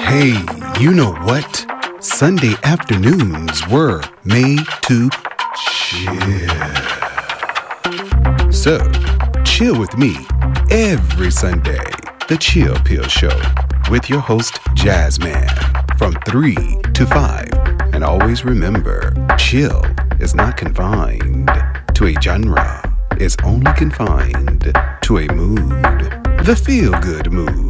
Hey, you know what? Sunday afternoons were made to chill. So, chill with me every Sunday. The Chill Pill Show with your host, Jazzman, from 3 to 5. And always remember, chill is not confined to a genre. It's only confined to a mood. The feel-good mood.